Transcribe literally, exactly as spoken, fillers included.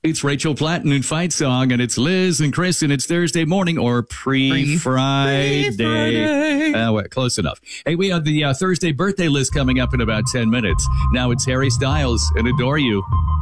It's Rachel Platten and Fight Song, and it's Liz and Chris, and it's Thursday morning or pre-Friday. Pre-Friday. Uh, well, close enough. Hey, we have the uh, Thursday birthday list coming up in about ten minutes. Now it's Harry Styles and Adore You.